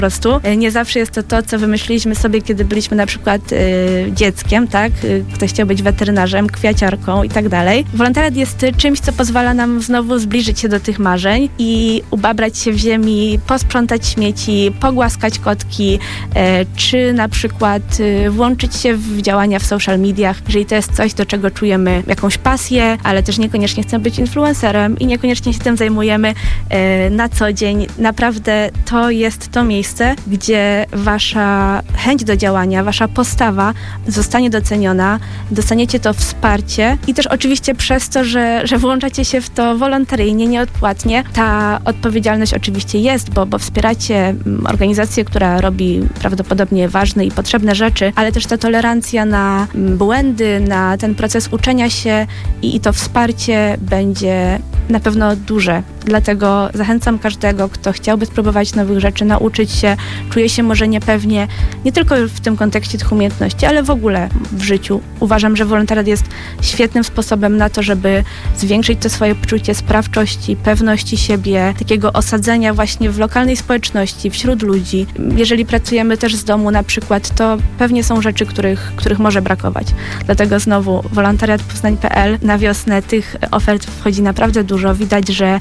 prostu. Nie zawsze jest to, co wymyśliliśmy sobie, kiedy byliśmy na przykład dzieckiem, tak? Ktoś chciał być weterynarzem, kwiaciarką i tak dalej. Wolontariat jest czymś, co pozwala nam znowu zbliżyć się do tych marzeń i ubabrać się w ziemi, posprzątać śmieci, pogłaskać kotki, czy na przykład włączyć się w działania w social mediach, jeżeli to jest coś, do czego czujemy jakąś pasję, ale też niekoniecznie chcemy być influencerem i niekoniecznie się tym zajmujemy na co dzień. Naprawdę to jest to miejsce, gdzie wasza chęć do działania, wasza postawa zostanie doceniona, dostaniecie to wsparcie i też oczywiście przez to, że włączacie się w to wolontaryjnie, nieodpłatnie. Ta odpowiedzialność oczywiście jest, bo wspieracie organizację, która robi prawdopodobnie ważne i potrzebne rzeczy, ale też ta tolerancja na błędy, na ten proces uczenia się i to wsparcie będzie na pewno duże. Dlatego zachęcam każdego, kto chciałby spróbować nowych rzeczy, nauczyć się, czuje się może niepewnie, nie tylko w tym kontekście tych umiejętności, ale w ogóle w życiu. Uważam, że wolontariat jest świetnym sposobem na to, żeby zwiększyć to swoje poczucie sprawczości, pewności siebie, takiego osadzenia właśnie w lokalnej społeczności, wśród ludzi. Jeżeli pracujemy też z domu na przykład, to pewnie są rzeczy, których może brakować. Dlatego znowu wolontariatpoznań.pl na wiosnę tych ofert wchodzi naprawdę dużo. Widać, że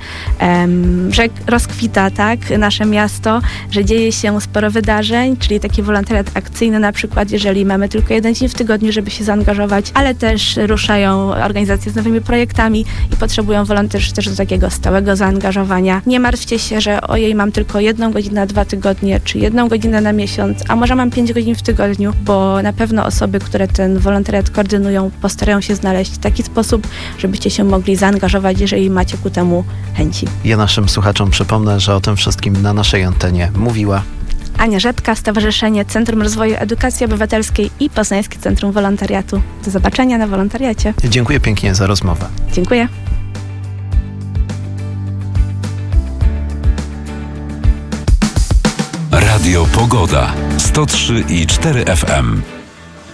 rozkwita, tak, nasze miasto, że dzieje się sporo wydarzeń, czyli taki wolontariat akcyjny na przykład, jeżeli mamy tylko jeden dzień w tygodniu, żeby się zaangażować, ale też ruszają organizacje z nowymi projektami i potrzebują wolontariuszy też do takiego stałego zaangażowania. Nie martwcie się, że ojej, mam tylko 1 godzinę na 2 tygodnie, czy 1 godzinę na miesiąc, a może mam 5 godzin w tygodniu, bo na pewno osoby, które ten wolontariat koordynują, postarają się znaleźć taki sposób, żebyście się mogli zaangażować, jeżeli macie ku temu chęci. Ja naszym słuchaczom przypomnę, że o tym wszystkim na naszej antenie mówiła Ania Rzepka, Stowarzyszenie Centrum Rozwoju Edukacji Obywatelskiej i Poznańskie Centrum Wolontariatu. Do zobaczenia na wolontariacie. Dziękuję pięknie za rozmowę. Dziękuję. Radio Pogoda 103,4 FM.